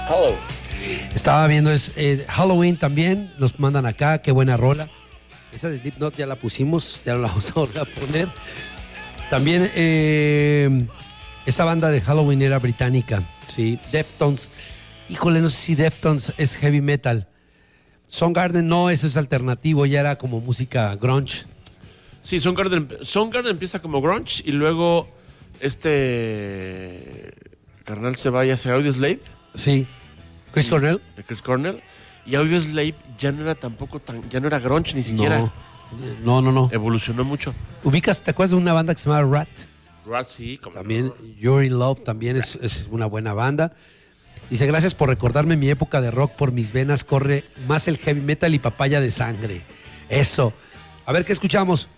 Hello. Estaba viendo Halloween también, nos mandan acá, qué buena rola. Esa de Slipknot ya la pusimos, ya no la vamos a volver a poner. También esta banda de Halloween era británica, sí, Deftones. Híjole, no sé si Deftones es heavy metal. Soundgarden no, eso es alternativo, ya era como música grunge. Sí, Soundgarden empieza como grunge y luego carnal se va hacia Audioslave. Sí, Chris Cornell. Chris Cornell. Y Audioslave ya no era tampoco ya no era grunge ni siquiera. No. Evolucionó mucho. ¿Ubicas, te acuerdas de una banda que se llama Rat? Rat, sí. También You're in Love también es una buena banda. Dice, gracias por recordarme mi época de rock, por mis venas corre más el heavy metal y papaya de sangre. Eso. A ver, ¿qué escuchamos?